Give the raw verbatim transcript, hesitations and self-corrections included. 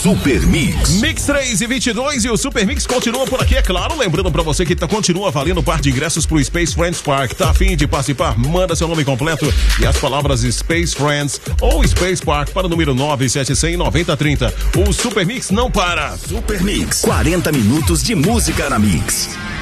Super Mix. Mix três e vinte e dois e o Super Mix continua por aqui, é claro. Lembrando pra você que tá, continua valendo par de ingressos pro Space Friends Park. Tá a fim de participar? Manda seu nome completo e as palavras Space Friends ou Space Park para o número nove sete zero zero, nove zero três zero. O Super Mix não para. Super Mix, quarenta minutos de música na Mix.